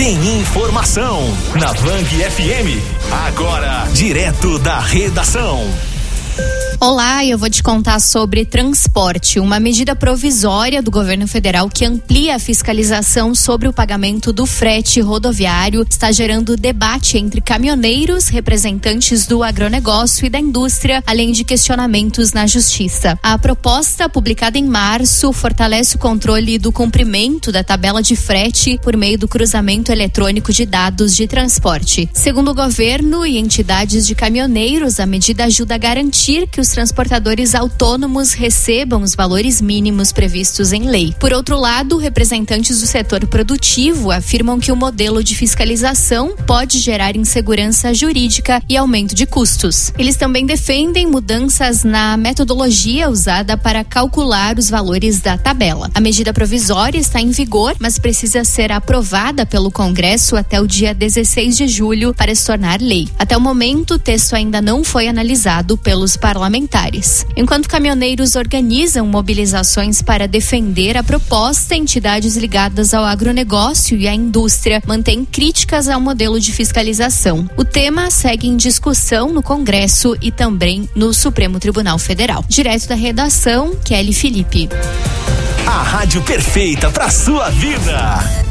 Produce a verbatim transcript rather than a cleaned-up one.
tem informação na Bang F M. Agora, direto da redação. Olá, eu vou te contar sobre transporte, uma medida provisória do governo federal que amplia a fiscalização sobre o pagamento do frete rodoviário. Está gerando debate entre caminhoneiros, representantes do agronegócio e da indústria, além de questionamentos na justiça. A proposta, publicada em março, fortalece o controle do cumprimento da tabela de frete por meio do cruzamento eletrônico de dados de transporte. Segundo o governo e entidades de caminhoneiros, a medida ajuda a garantir que os transportadores autônomos recebam os valores mínimos previstos em lei. Por outro lado, representantes do setor produtivo afirmam que o modelo de fiscalização pode gerar insegurança jurídica e aumento de custos. Eles também defendem mudanças na metodologia usada para calcular os valores da tabela. A medida provisória está em vigor, mas precisa ser aprovada pelo Congresso até o dia dezesseis de julho para se tornar lei. Até o momento, o texto ainda não foi analisado pelos parlamentares. Enquanto caminhoneiros organizam mobilizações para defender a proposta, entidades ligadas ao agronegócio e à indústria mantêm críticas ao modelo de fiscalização. O tema segue em discussão no Congresso e também no Supremo Tribunal Federal. Direto da redação, Kelly Felipe. A rádio perfeita para sua vida.